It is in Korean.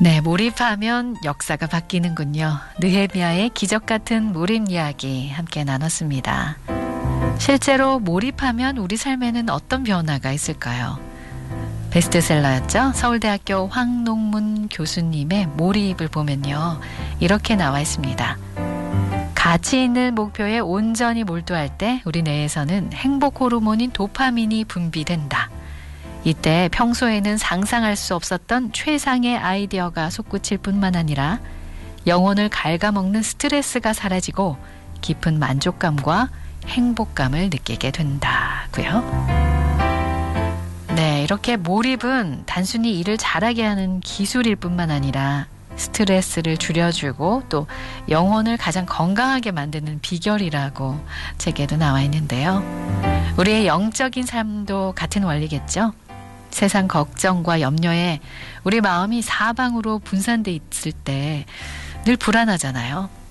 네, 몰입하면 역사가 바뀌는군요. 느헤미야의 기적 같은 몰입 이야기 함께 나눴습니다. 실제로 몰입하면 우리 삶에는 어떤 변화가 있을까요? 베스트셀러였죠. 서울대학교 황농문 교수님의 몰입을 보면요. 이렇게 나와 있습니다. 가치 있는 목표에 온전히 몰두할 때 우리 뇌에서는 행복 호르몬인 도파민이 분비된다. 이때 평소에는 상상할 수 없었던 최상의 아이디어가 솟구칠 뿐만 아니라 영혼을 갉아먹는 스트레스가 사라지고 깊은 만족감과 행복감을 느끼게 된다고요. 네, 이렇게 몰입은 단순히 일을 잘하게 하는 기술일 뿐만 아니라 스트레스를 줄여주고 또 영혼을 가장 건강하게 만드는 비결이라고 책에도 나와 있는데요. 우리의 영적인 삶도 같은 원리겠죠. 세상 걱정과 염려에 우리 마음이 사방으로 분산돼 있을 때 늘 불안하잖아요.